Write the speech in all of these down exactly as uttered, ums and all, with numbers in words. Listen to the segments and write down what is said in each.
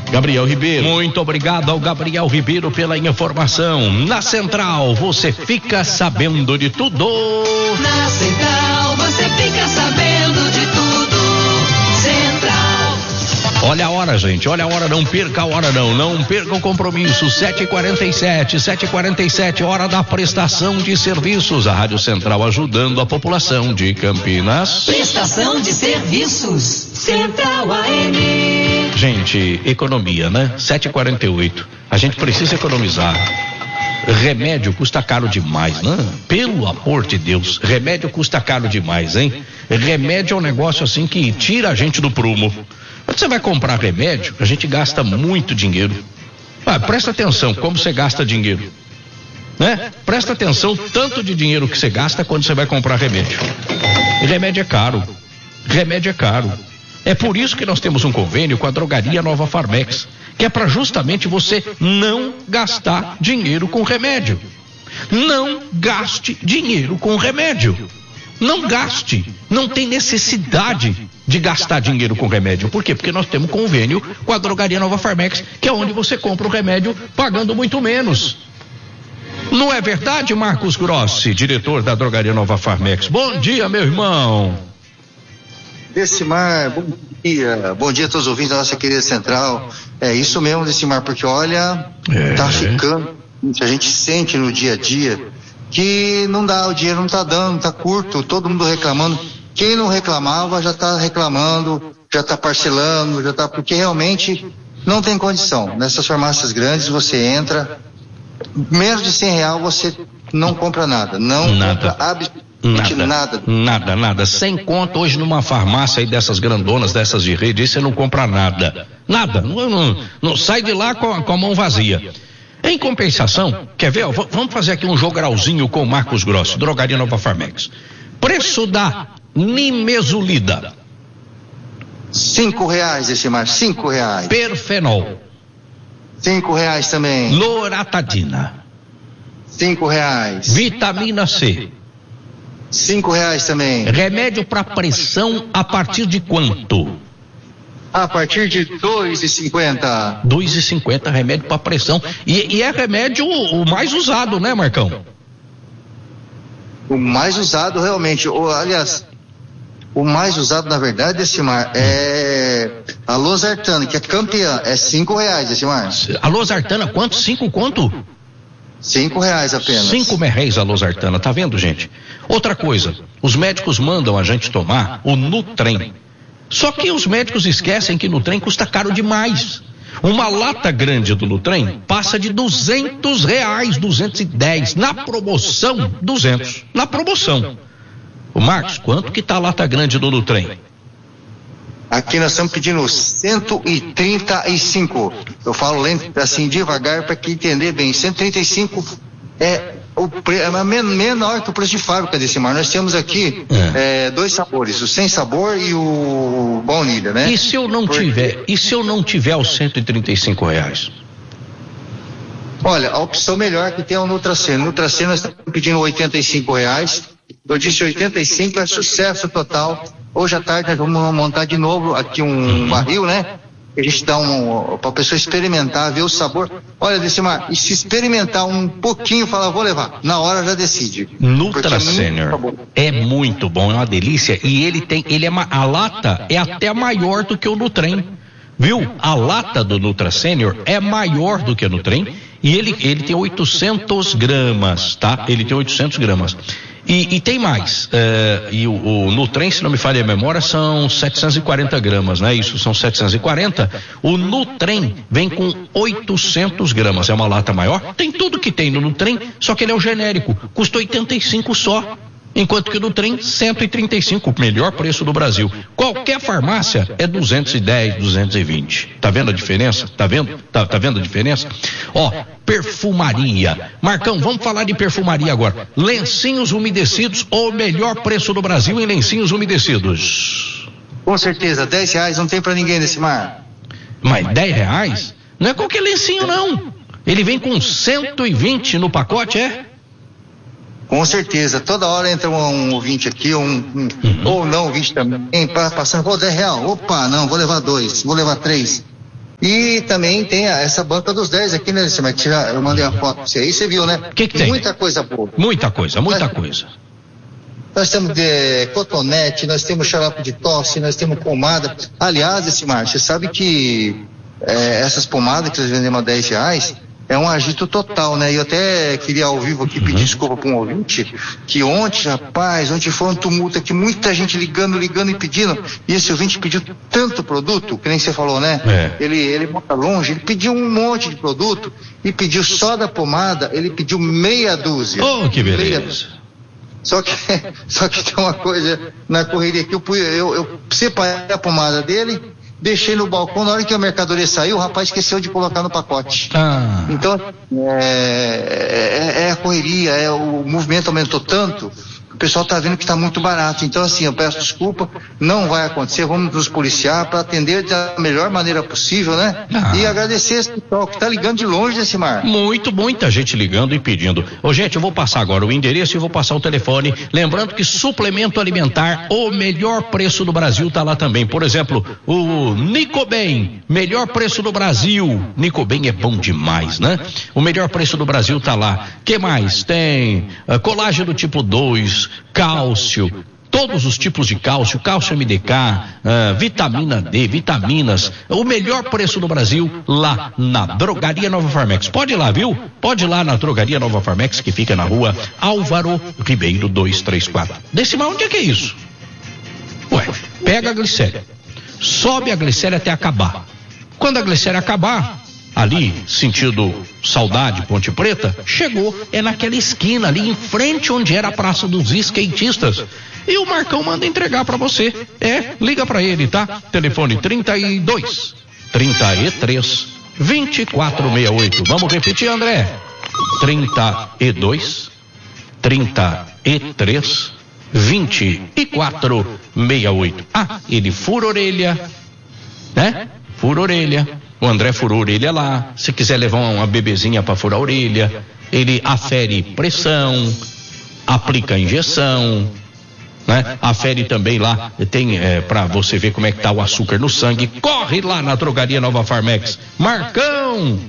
Gabriel Ribeiro. Muito obrigado ao Gabriel Ribeiro pela informação. Na Central, você fica sabendo de tudo. Na Central, você fica sabendo de tudo. Central. Olha a hora, gente, olha a hora, não perca a hora não, não perca o compromisso, sete e quarenta e sete, sete e quarenta e sete, hora da prestação de serviços, a Rádio Central ajudando a população de Campinas. Prestação de serviços, Central A M. Gente, economia, né? sete e quarenta e oito, a gente precisa economizar. Remédio custa caro demais, né? Pelo amor de Deus, remédio custa caro demais, hein? Remédio é um negócio assim que tira a gente do prumo. Quando você vai comprar remédio, a gente gasta muito dinheiro. Ah, presta atenção como você gasta dinheiro, né? Presta atenção tanto de dinheiro que você gasta quando você vai comprar remédio. E remédio é caro, remédio é caro. É por isso que nós temos um convênio com a Drogaria Nova Farmex, que é para justamente você não gastar dinheiro com remédio. Não gaste dinheiro com remédio. Não gaste. Não tem necessidade de gastar dinheiro com remédio. Por quê? Porque nós temos convênio com a Drogaria Nova Farmex, que é onde você compra o remédio pagando muito menos. Não é verdade, Marcos Grossi, diretor da Drogaria Nova Farmex? Bom dia, meu irmão. Decimar, bom dia, bom dia a todos os ouvintes da nossa querida Central. É isso mesmo, Decimar, porque olha, é. tá ficando, a gente sente no dia a dia que não dá, o dinheiro não tá dando, tá curto, todo mundo reclamando. Quem não reclamava já tá reclamando, já tá parcelando, já tá, porque realmente não tem condição. Nessas farmácias grandes você entra, menos de cem reais você não compra nada, não nada. compra absolutamente Nada, nada, nada, nada, sem conta hoje numa farmácia aí dessas grandonas, dessas de rede, aí você não compra nada, nada, não, não, não sai de lá com a, com a mão vazia. Em compensação, quer ver, ó, vamos fazer aqui um jogralzinho com o Marcos Grossi, Drogaria Nova Farmex. Preço da nimesulida. Cinco reais, esse mais, cinco reais. Perfenol. Cinco reais também. Loratadina. Cinco reais. Vitamina C. Cinco reais também. Remédio para pressão a partir de quanto? A partir de dois e cinquenta. Dois e cinquenta remédio para pressão. E, e é remédio o mais usado, né, Marcão? O mais usado realmente. O, aliás, o mais usado na verdade, Decimar, é a Losartana, que é campeã. É cinco reais, Decimar. A Losartana, quanto? Cinco quanto? Cinco reais apenas. Cinco merréis a Losartana, tá vendo, gente? Outra coisa, os médicos mandam a gente tomar o Nutrem. Só que os médicos esquecem que Nutrem custa caro demais. Uma lata grande do Nutrem passa de duzentos reais, duzentos e dez. Na promoção, duzentos. Na promoção. O Marcos, quanto que tá a lata grande do Nutrem? Aqui nós estamos pedindo cento e trinta e cinco. Eu falo lento, assim, devagar para que entender bem. cento e trinta e cinco é, o pre, é menor que o preço de fábrica desse mar. Nós temos aqui é. É, dois sabores, o sem sabor e o baunilha, né? E se eu não Porque... tiver, e se eu não tiver os cento e trinta e cinco reais? Olha, a opção melhor que tem é o Nutraceno. Nutraceno nós estamos pedindo oitenta e cinco reais. Eu disse oitenta e cinco, é sucesso total. Hoje à tarde nós vamos montar de novo aqui um barril, né? A gente dá um, para a pessoa experimentar, ver o sabor. Olha, Decimar, e se experimentar um pouquinho, fala, vou levar. Na hora já decide. Nutra Senior é muito bom, é uma delícia. E ele tem, ele é, a lata é até maior do que o Nutrem. Viu? A lata do Nutra Senior é maior do que o Nutrem. E ele, ele tem oitocentos gramas, tá? Ele tem oitocentos gramas. E, e tem mais, é, e o, o Nutrem, se não me falha a memória, são setecentos e quarenta gramas, né? Isso são setecentos e quarenta. O Nutrem vem com oitocentos gramas, é uma lata maior. Tem tudo que tem no Nutrem, só que ele é o genérico, custa oitenta e cinco só. Enquanto que o Nutrem, cento e trinta e cinco, o melhor preço do Brasil. Qualquer farmácia é duzentos e dez, duzentos e vinte. Tá vendo a diferença? Tá vendo? Tá, tá vendo a diferença? Ó, perfumaria. Marcão, vamos falar de perfumaria agora. Lencinhos umedecidos, o melhor preço do Brasil em lencinhos umedecidos. Com certeza, dez reais não tem pra ninguém nesse mar. Mas dez reais? Não é qualquer lencinho, não. Ele vem com cento e vinte no pacote, é? Com certeza, toda hora entra um, um ouvinte aqui, um, um uhum. ou não ouvinte também, passando, pô, dez real, opa, não, vou levar dois, vou levar três. E também tem a, essa banca dos dez aqui, né, Decimar? Eu mandei uma foto pra você aí, você viu, né? O que que tem? Muita coisa boa. Muita coisa, muita nós, coisa. Nós temos de, cotonete, nós temos xarope de tosse, nós temos pomada. Aliás, Decimar, você sabe que é, essas pomadas que eles vendem a dez reais é um agito total, né? E eu até queria ao vivo aqui pedir uhum. desculpa para um ouvinte, que ontem, rapaz, ontem foi um tumulto aqui, muita gente ligando, ligando e pedindo, e esse ouvinte pediu tanto produto, que nem você falou, né? É. Ele, ele mora longe, ele pediu um monte de produto, e pediu só da pomada, ele pediu meia dúzia. Oh, que beleza! Só que, só que tem uma coisa na correria aqui, eu, eu, eu separei a pomada dele, deixei no balcão, na hora que a mercadoria saiu, o rapaz esqueceu de colocar no pacote. Ah. Então, é, é, é a correria, é, o movimento aumentou tanto, o pessoal está vendo que está muito barato. Então, assim, eu peço desculpa, não vai acontecer, vamos nos policiar para atender da melhor maneira possível, né? Ah. E agradecer esse pessoal que está ligando de longe, Decimar. Muito, muita gente ligando e pedindo. Ô, gente, eu vou passar agora o endereço e vou passar o telefone. Lembrando que suplemento alimentar, o melhor preço do Brasil está lá também. Por exemplo, o Nicobem, melhor preço do Brasil. Nicobem é bom demais, né? O melhor preço do Brasil está lá. Que mais? Tem uh, colágeno tipo dois, cálcio, todos os tipos de cálcio, cálcio M D K, uh, vitamina D, vitaminas, o melhor preço do Brasil lá na Drogaria Nova Farmex. Pode ir lá, viu? Pode ir lá na Drogaria Nova Farmex, que fica na rua Álvaro Ribeiro dois três quatro. Decimar, onde é que é isso? Ué, pega a glicéria, sobe a glicéria até acabar. Quando a glicéria acabar, ali, sentido Saudade, Ponte Preta, chegou, é naquela esquina ali, em frente onde era a Praça dos Skatistas. E o Marcão manda entregar pra você. É, liga pra ele, tá? Telefone trinta e dois, trinta e três, vinte e quatro sessenta e oito. Vamos repetir, André? trinta e dois, trinta e três, vinte e quatro sessenta e oito. Ah, ele fura orelha, né? Fura orelha. O André furou a orelha lá. Se quiser levar uma bebezinha para furar a orelha, ele afere pressão, aplica injeção, né? Afere também lá, tem é, para você ver como é que tá o açúcar no sangue. Corre lá na Drogaria Nova Farmex. Marcão!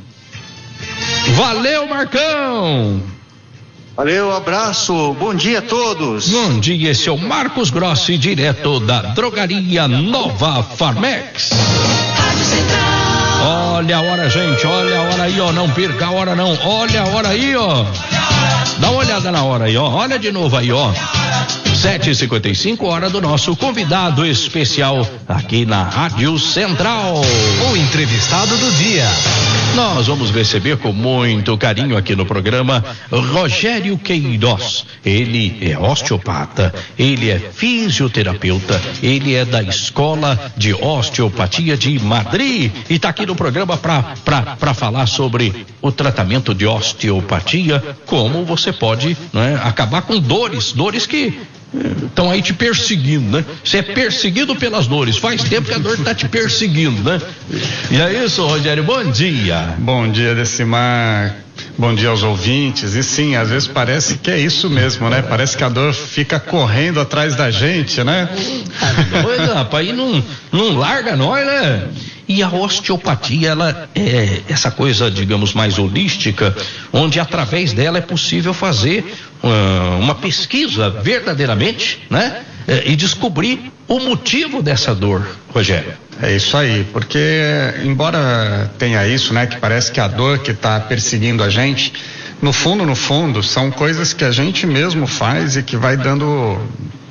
Valeu, Marcão! Valeu, abraço, bom dia a todos. Bom dia, esse é o Marcos Grossi, direto da Drogaria Nova Farmex. Rádio Central. Olha a hora, gente, olha a hora aí, ó, não perca a hora não, olha a hora aí, ó. Dá uma olhada na hora aí, ó, olha de novo aí, ó. sete e cinquenta e cinco, hora do nosso convidado especial aqui na Rádio Central. O entrevistado do dia. Nós vamos receber com muito carinho aqui no programa Rogério Queiroz. Ele é osteopata, ele é fisioterapeuta, ele é da Escola de Osteopatia de Madrid e está aqui no programa para falar sobre o tratamento de osteopatia, como você pode, né, acabar com dores, dores que estão aí te perseguindo, né? Você é perseguido pelas dores, faz tempo que a dor está te perseguindo, né? E é isso, Rogério, bom dia. Bom dia, Decimar, bom dia aos ouvintes. E sim, às vezes parece que é isso mesmo, né? Parece que a dor fica correndo atrás da gente, né? Pois, rapaz, aí não, não larga nós, né? E a osteopatia, ela é essa coisa, digamos, mais holística, onde através dela é possível fazer uh, uma pesquisa verdadeiramente, né? E descobrir o motivo dessa dor, Rogério. É isso aí, porque embora tenha isso, né, que parece que a dor que está perseguindo a gente, no fundo, no fundo, são coisas que a gente mesmo faz e que vai dando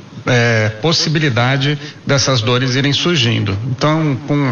é, possibilidade dessas dores irem surgindo. Então, com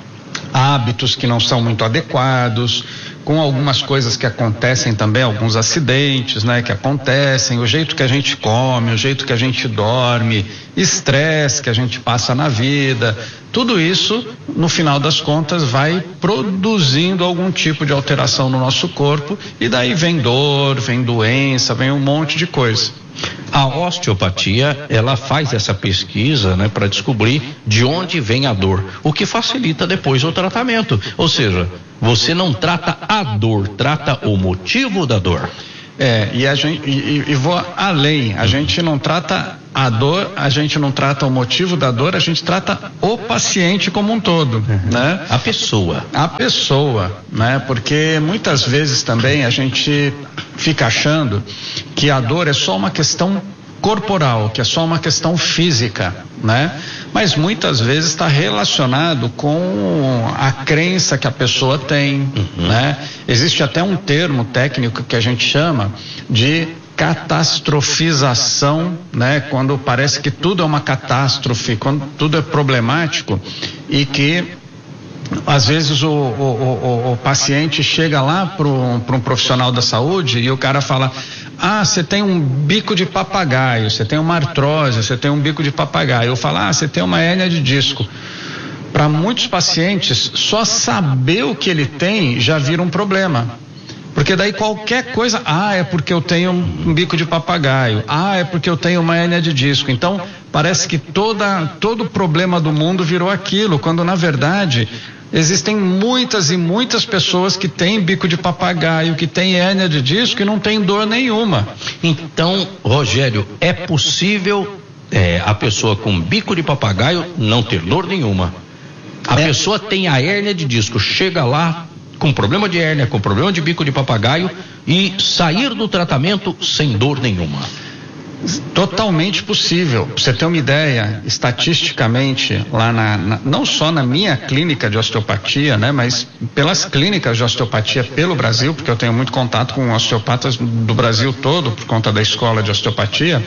hábitos que não são muito adequados, com algumas coisas que acontecem também, alguns acidentes, né, que acontecem, o jeito que a gente come, o jeito que a gente dorme, estresse que a gente passa na vida, tudo isso, no final das contas, vai produzindo algum tipo de alteração no nosso corpo e daí vem dor, vem doença, vem um monte de coisa. A osteopatia, ela faz essa pesquisa, né, para descobrir de onde vem a dor, o que facilita depois o tratamento. Ou seja, você não trata a dor, trata o motivo da dor. É, e a gente, e, e vou além, a gente não trata a dor, a gente não trata o motivo da dor, a gente trata o paciente como um todo, uhum. né? A pessoa. A pessoa, né? Porque muitas vezes também a gente fica achando que a dor é só uma questão corporal, que é só uma questão física, né? Mas muitas vezes está relacionado com a crença que a pessoa tem, uhum. né? Existe até um termo técnico que a gente chama de catastrofização, né? Quando parece que tudo é uma catástrofe, quando tudo é problemático e que às vezes o, o, o, o paciente chega lá para um profissional da saúde e o cara fala: ah, você tem um bico de papagaio, você tem uma artrose, você tem um bico de papagaio. Eu falo: ah, você tem uma hérnia de disco. Para muitos pacientes, só saber o que ele tem já vira um problema. Porque daí qualquer coisa, ah, é porque eu tenho um bico de papagaio, ah, é porque eu tenho uma hérnia de disco. Então, parece que toda, todo problema do mundo virou aquilo, quando na verdade existem muitas e muitas pessoas que têm bico de papagaio, que têm hérnia de disco e não tem dor nenhuma. Então, Rogério, é possível é, a pessoa com bico de papagaio não ter dor nenhuma? A é. pessoa tem a hérnia de disco, chega lá com problema de hérnia, com problema de bico de papagaio e sair do tratamento sem dor nenhuma. Totalmente possível. Pra você ter uma ideia, estatisticamente, lá na, na, não só na minha clínica de osteopatia, né, mas pelas clínicas de osteopatia pelo Brasil, porque eu tenho muito contato com osteopatas do Brasil todo, por conta da escola de osteopatia,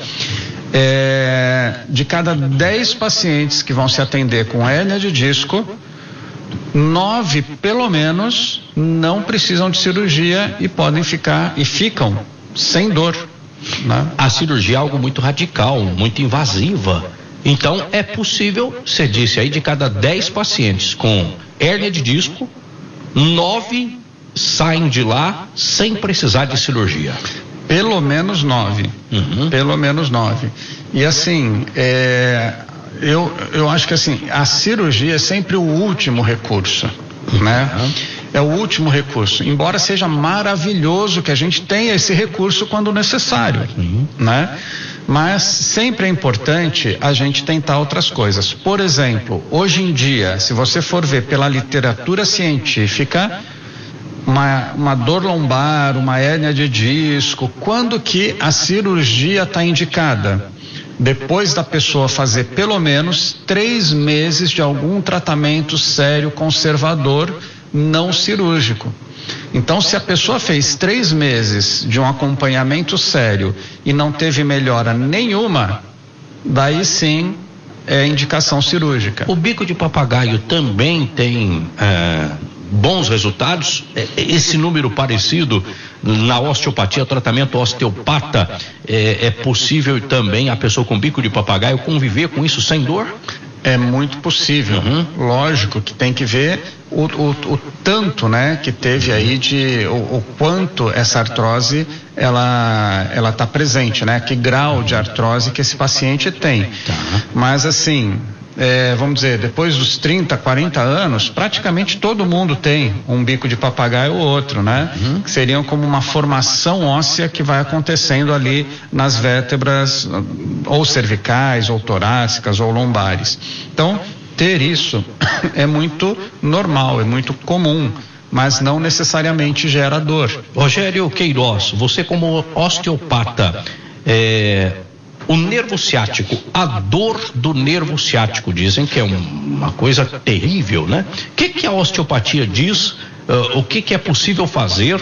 é, de cada dez pacientes que vão se atender com hérnia de disco, nove, pelo menos, não precisam de cirurgia e podem ficar, e ficam sem dor. Né? A cirurgia é algo muito radical, muito invasiva. Então, é possível, você disse aí, de cada dez pacientes com hérnia de disco, nove saem de lá sem precisar de cirurgia. Pelo menos nove. Uhum. Pelo menos nove. E assim, é... Eu, eu acho que assim, a cirurgia é sempre o último recurso, né? Uhum. É o último recurso, embora seja maravilhoso que a gente tenha esse recurso quando necessário, uhum. né? Mas sempre é importante a gente tentar outras coisas. Por exemplo, hoje em dia, se você for ver pela literatura científica, uma, uma dor lombar, uma hérnia de disco, quando que a cirurgia está indicada? Depois da pessoa fazer pelo menos três meses de algum tratamento sério, conservador, não cirúrgico. Então, se a pessoa fez três meses de um acompanhamento sério e não teve melhora nenhuma, daí sim é indicação cirúrgica. O bico de papagaio também tem é, bons resultados? Esse número parecido na osteopatia, tratamento osteopata, é, é possível também a pessoa com bico de papagaio conviver com isso sem dor? É muito possível. Uhum. Lógico que tem que ver o, o, o tanto, né, que teve aí de o, o quanto essa artrose ela ela está presente, né? Que grau de artrose que esse paciente tem. Tá. Mas assim, é, vamos dizer, depois dos trinta, quarenta anos, praticamente todo mundo tem um bico de papagaio ou outro, né? Uhum. Que seriam como uma formação óssea que vai acontecendo ali nas vértebras ou cervicais, ou torácicas, ou lombares. Então, ter isso é muito normal, é muito comum, mas não necessariamente gera dor. Rogério Queiroz, você como osteopata, é... o nervo ciático, a dor do nervo ciático, dizem que é um, uma coisa terrível, né? O que, que a osteopatia diz? Uh, o que, que é possível fazer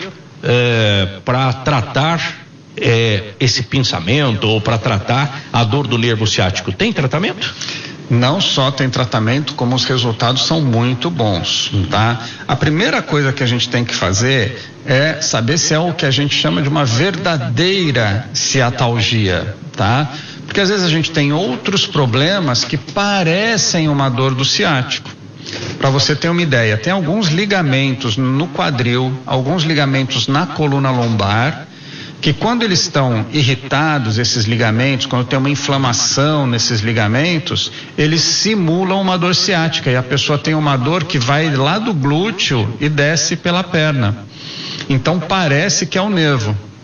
uh, para tratar uh, esse pinçamento ou para tratar a dor do nervo ciático? Tem tratamento? Não só tem tratamento, como os resultados são muito bons, tá? A primeira coisa que a gente tem que fazer é saber se é o que a gente chama de uma verdadeira ciatalgia, tá? Porque às vezes a gente tem outros problemas que parecem uma dor do ciático. Para você ter uma ideia, tem alguns ligamentos no quadril, alguns ligamentos na coluna lombar, que quando eles estão irritados, esses ligamentos, quando tem uma inflamação nesses ligamentos, eles simulam uma dor ciática e a pessoa tem uma dor que vai lá do glúteo e desce pela perna. Então parece que é o nervo,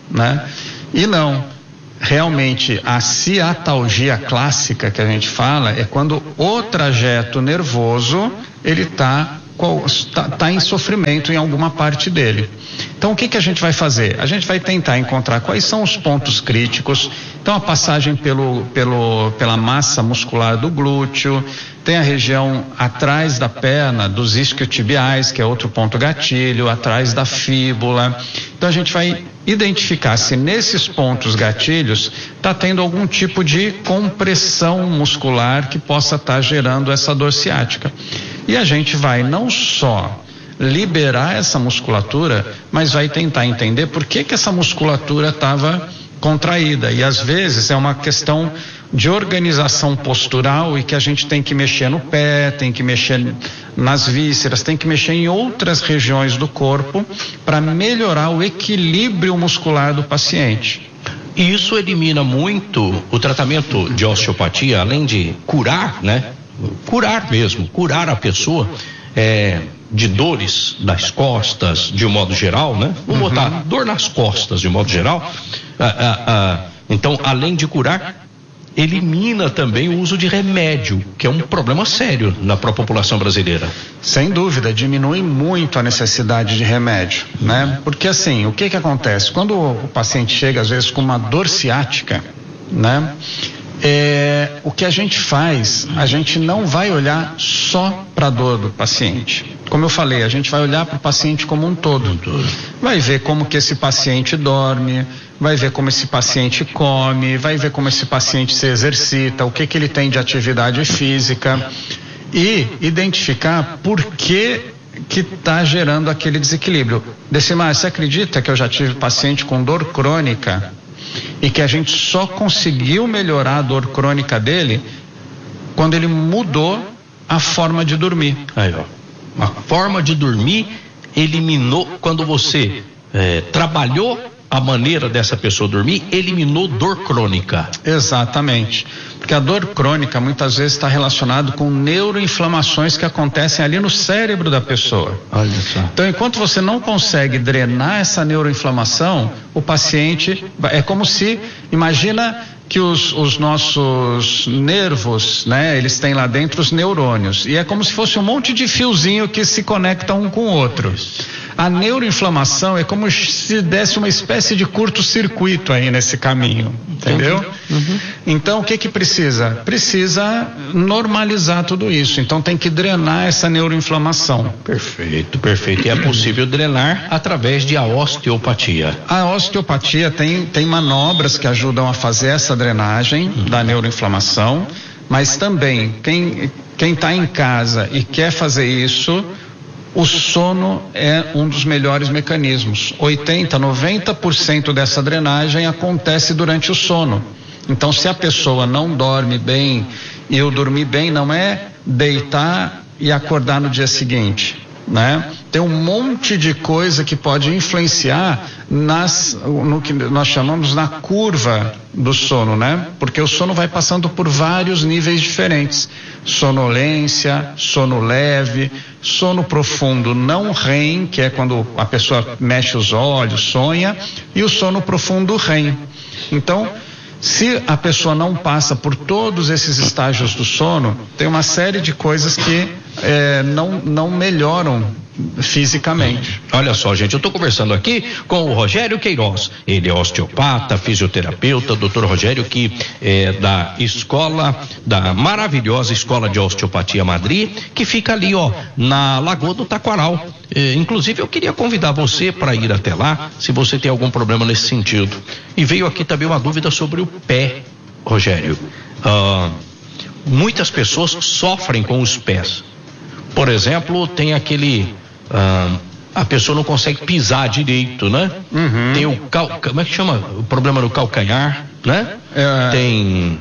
né? E não, realmente a ciatalgia clássica que a gente fala é quando o trajeto nervoso ele está Tá, tá em sofrimento em alguma parte dele. Então o que que a gente vai fazer? A gente vai tentar encontrar quais são os pontos críticos. Então a passagem pelo, pelo, pela massa muscular do glúteo, tem a região atrás da perna, dos isquiotibiais, que é outro ponto gatilho, atrás da fíbula. Então a gente vai identificar se nesses pontos gatilhos está tendo algum tipo de compressão muscular que possa estar tá gerando essa dor ciática. E a gente vai não só liberar essa musculatura, mas vai tentar entender por que que essa musculatura estava contraída. E às vezes é uma questão de organização postural e que a gente tem que mexer no pé, tem que mexer nas vísceras, tem que mexer em outras regiões do corpo para melhorar o equilíbrio muscular do paciente. E isso elimina muito o tratamento de osteopatia, além de curar, né? Curar mesmo, curar a pessoa é, de dores das costas, de um modo geral, né? Vou botar uhum. dor nas costas, de um modo geral. Ah, ah, ah, então, além de curar, elimina também o uso de remédio, que é um problema sério na própria população brasileira. Sem dúvida, diminui muito a necessidade de remédio, né? Porque assim, o que que acontece? Quando o paciente chega, às vezes, com uma dor ciática, né? É, o que a gente faz, a gente não vai olhar só para a dor do paciente. Como eu falei, a gente vai olhar para o paciente como um todo. Vai ver como que esse paciente dorme, vai ver como esse paciente come, vai ver como esse paciente se exercita, o que que ele tem de atividade física e identificar por que que está gerando aquele desequilíbrio. Decimar, você acredita que eu já tive paciente com dor crônica e que a gente só conseguiu melhorar a dor crônica dele quando ele mudou a forma de dormir. Aí, ó. A forma de dormir eliminou, quando você é, trabalhou a maneira dessa pessoa dormir, eliminou dor crônica. Exatamente. Porque a dor crônica muitas vezes está relacionada com neuroinflamações que acontecem ali no cérebro da pessoa. Olha só. Então, enquanto você não consegue drenar essa neuroinflamação, o paciente é como se, imagina que os, os nossos nervos, né, eles têm lá dentro os neurônios, e é como se fosse um monte de fiozinho que se conecta um com o outro. A neuroinflamação é como se desse uma espécie de curto-circuito aí nesse caminho, entendeu? Uhum. Então, o que que precisa? Precisa normalizar tudo isso, então tem que drenar essa neuroinflamação. Perfeito, perfeito. E é possível drenar através de a osteopatia. A osteopatia tem, tem manobras que ajudam a fazer essa drenagem uhum. da neuroinflamação, mas também quem quem está em casa e quer fazer isso, o sono é um dos melhores mecanismos. oitenta, noventa por cento dessa drenagem acontece durante o sono. Então, se a pessoa não dorme bem, e o dormir bem não é deitar e acordar no dia seguinte, né? Tem um monte de coisa que pode influenciar nas, no que nós chamamos na curva do sono, né? Porque o sono vai passando por vários níveis diferentes: sonolência, sono leve, sono profundo não REM, que é quando a pessoa mexe os olhos, sonha, e o sono profundo REM. Então, se a pessoa não passa por todos esses estágios do sono, tem uma série de coisas que é, não, não melhoram fisicamente. Olha só, gente, eu estou conversando aqui com o Rogério Queiroz. Ele é osteopata, fisioterapeuta, doutor Rogério, que é da escola, da maravilhosa Escola de Osteopatia Madri, que fica ali, ó, na Lagoa do Taquaral. É, inclusive, eu queria convidar você para ir até lá, se você tem algum problema nesse sentido. E veio aqui também uma dúvida sobre o pé, Rogério. Ah, muitas pessoas sofrem com os pés. Por exemplo, tem aquele ah, a pessoa não consegue pisar direito, né? Uhum. Tem o cal, como é que chama? O problema no calcanhar, né? É. Tem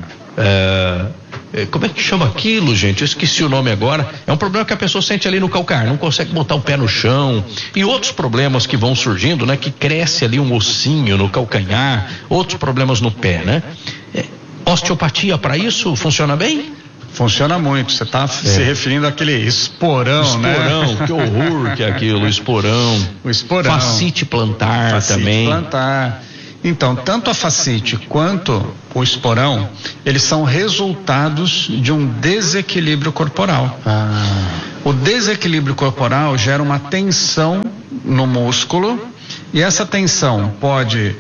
é, como é que chama aquilo, gente? Eu esqueci o nome agora. É um problema que a pessoa sente ali no calcanhar, não consegue botar o pé no chão, e outros problemas que vão surgindo, né? Que cresce ali um ossinho no calcanhar, outros problemas no pé, né? É, osteopatia para isso funciona bem? Funciona muito. Você está é. se referindo àquele esporão, esporão né? Esporão, que horror que é aquilo, o esporão. O esporão. Fascite plantar Fascite também. plantar. Então, tanto a fascite quanto o esporão, eles são resultados de um desequilíbrio corporal. Ah. O desequilíbrio corporal gera uma tensão no músculo e essa tensão pode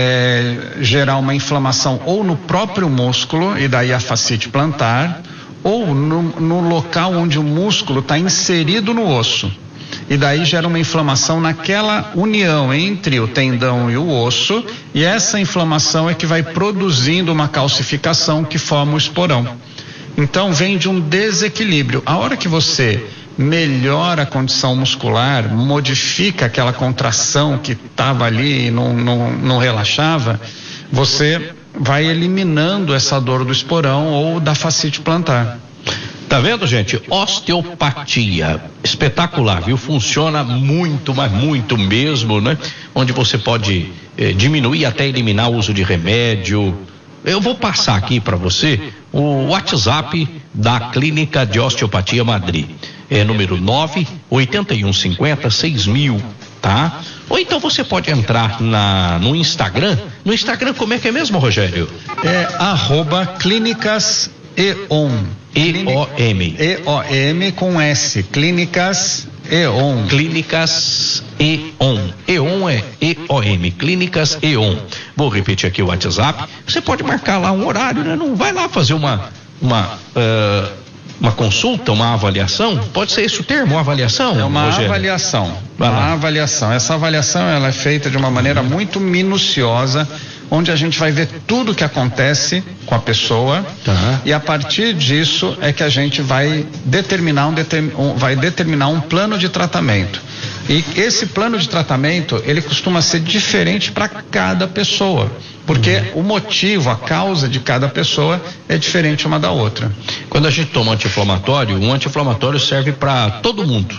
é, gerar uma inflamação ou no próprio músculo, e daí a fascite plantar, ou no, no local onde o músculo está inserido no osso. E daí gera uma inflamação naquela união entre o tendão e o osso, e essa inflamação é que vai produzindo uma calcificação que forma o esporão. Então vem de um desequilíbrio. A hora que você melhora a condição muscular, modifica aquela contração que estava ali e não, não, não relaxava, você vai eliminando essa dor do esporão ou da fascite plantar. Tá vendo, gente? Osteopatia, espetacular, viu? Funciona muito, mas muito mesmo, né? Onde você pode eh, diminuir até eliminar o uso de remédio. Eu vou passar aqui para você o WhatsApp da Clínica de Osteopatia Madrid. É número nove oito um cinco zero seis mil, tá? Ou então você pode entrar na, no Instagram. No Instagram, como é que é mesmo, Rogério? É arroba clínicas EOM. E O M. E O M com S. Clínicas EOM. Clínicas EOM. EOM é E O M. Clínicas EOM. Vou repetir aqui o WhatsApp. Você pode marcar lá um horário, né? Não vai lá fazer uma uma uh, uma consulta, uma avaliação? Pode ser esse o termo, uma avaliação? É uma Rogério? avaliação. Uma avaliação. Essa avaliação ela é feita de uma maneira muito minuciosa, onde a gente vai ver tudo o que acontece com a pessoa, tá. E a partir disso é que a gente vai determinar um, determin, um, vai determinar um plano de tratamento. E esse plano de tratamento, ele costuma ser diferente para cada pessoa, porque uhum. o motivo, a causa de cada pessoa é diferente uma da outra. Quando a gente toma anti-inflamatório, um anti-inflamatório serve para todo mundo.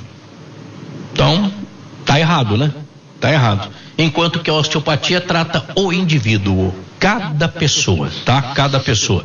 Então, tá errado, né? Tá errado. Enquanto que a osteopatia trata o indivíduo, cada pessoa, tá? Cada pessoa.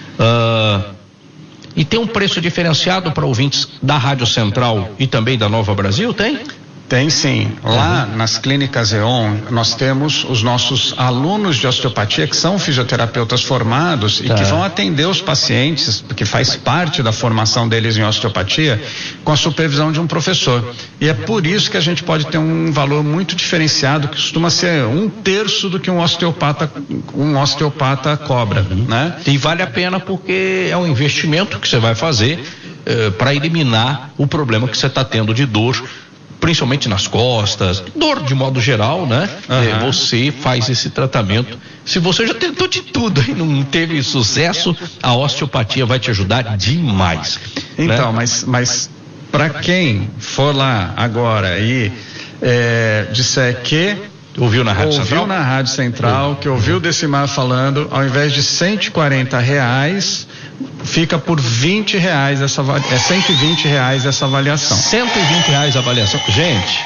Uh, e tem um preço diferenciado para ouvintes da Rádio Central e também da Nova Brasil, tem? Tem sim. Lá uhum. nas clínicas EON, nós temos os nossos alunos de osteopatia que são fisioterapeutas formados tá. e que vão atender os pacientes, que faz parte da formação deles em osteopatia, com a supervisão de um professor. E é por isso que a gente pode ter um valor muito diferenciado, que costuma ser um terço do que um osteopata, um osteopata cobra, uhum. né? E vale a pena porque é um investimento que você vai fazer eh, para eliminar o problema que você está tendo de dor, principalmente nas costas, dor de modo geral, né? Uhum. É, você faz esse tratamento. Se você já tentou de tudo e não teve sucesso, a osteopatia vai te ajudar demais. Então, né? mas, mas para quem for lá agora e é, disser que ouviu na Rádio ouviu Central, na Rádio Central, que ouviu o Decimar falando, ao invés de cento e quarenta reais, fica por vinte reais essa, é cento e vinte reais essa avaliação. cento e vinte reais a avaliação. Gente,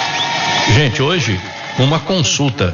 gente, hoje, uma consulta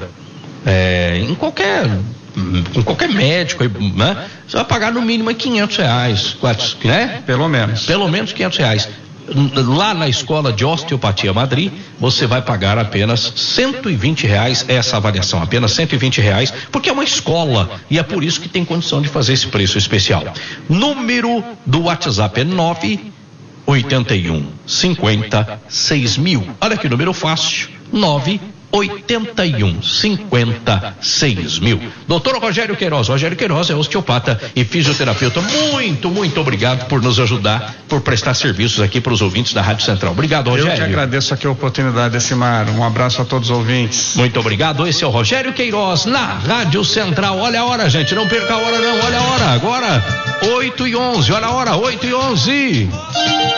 é, em qualquer em qualquer médico, né? Você vai pagar no mínimo quinhentos reais, né? Pelo menos. Pelo menos quinhentos reais. Lá na Escola de Osteopatia Madrid, você vai pagar apenas cento e vinte reais essa avaliação, apenas cento e vinte reais, porque é uma escola e é por isso que tem condição de fazer esse preço especial. Número do WhatsApp é nove oito um cinquenta seis mil. Olha que número fácil, nove oito um cinquenta seis mil. Doutor Rogério Queiroz. Rogério Queiroz é osteopata e fisioterapeuta. Muito, muito obrigado por nos ajudar, por prestar serviços aqui para os ouvintes da Rádio Central. Obrigado, Rogério. Eu que agradeço aqui a oportunidade, Decimar. Um abraço a todos os ouvintes. Muito obrigado. Esse é o Rogério Queiroz na Rádio Central. Olha a hora, gente. Não perca a hora, não. Olha a hora. Agora, oito e onze. Olha a hora, oito e onze.